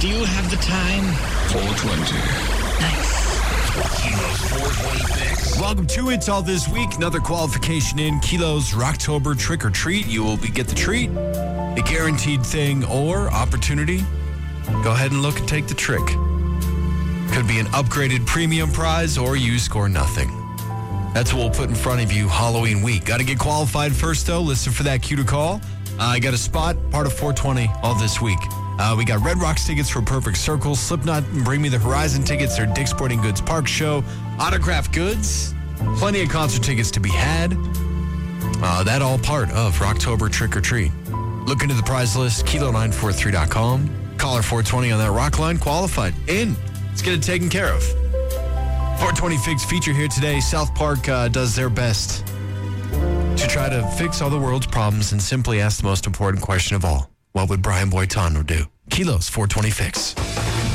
Do you have the time? 420. Kilo's 420 fix. Welcome to It's All This Week. Another qualification in Kilo's Rocktober Trick or Treat. You will get the treat, a guaranteed thing, or opportunity. Go ahead and look and take the trick. Could be an upgraded premium prize, or you score nothing. That's what we'll put in front of you Halloween week. Got to get qualified first, though. Listen for that cue to call. I got a spot, part of 420 all this week. We got Red Rocks tickets for Perfect Circle, Slipknot and Bring Me the Horizon tickets, their Dick's Sporting Goods Park show, autographed goods, plenty of concert tickets to be had. That all part of Rocktober Trick or Treat. Look into the prize list, kilo943.com. Caller 420 on that rock line, qualified. In. Let's get it taken care of. 420 Fix feature here today. South Park does their best to try to fix all the world's problems and simply ask the most important question of all. What would Brian Boitano do? Kilo's 420 Fix.